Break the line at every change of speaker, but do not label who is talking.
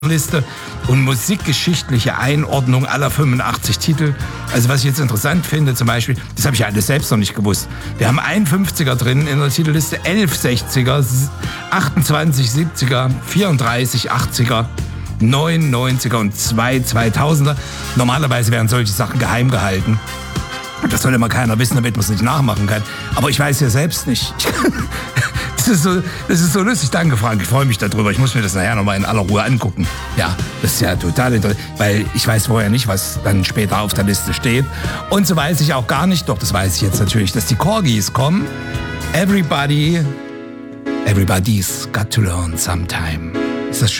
Liste und musikgeschichtliche Einordnung aller 85 Titel. Also was ich jetzt interessant finde, zum Beispiel, das habe ich ja alles selbst noch nicht gewusst. Wir haben einen 50er drin in der Titelliste, 11 60er, 28 70er, 34 80er, 9 90er und 2 2000er. Normalerweise werden solche Sachen geheim gehalten. Das soll immer keiner wissen, damit man es nicht nachmachen kann. Aber ich weiß ja selbst nicht. Das ist so lustig. Danke, Frank. Ich freue mich darüber. Ich muss mir das nachher nochmal in aller Ruhe angucken. Ja, das ist ja total interessant, weil ich weiß vorher nicht, was dann später auf der Liste steht. Und so weiß ich auch gar nicht, doch das weiß ich jetzt natürlich, dass die Corgis kommen. Everybody's got to learn sometime. Ist das schön?